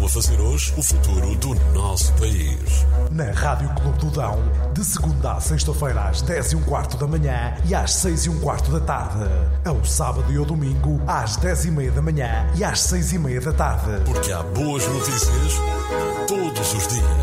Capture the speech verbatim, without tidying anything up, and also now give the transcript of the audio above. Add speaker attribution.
Speaker 1: a fazer hoje o futuro do nosso país.
Speaker 2: Na Rádio Clube do Dão, de segunda à sexta-feira às dez e um quarto da manhã e às seis e um quarto da tarde. Ao sábado e ao domingo às dez e meia da manhã e às seis e meia da tarde.
Speaker 1: Porque há boas notícias todos os dias.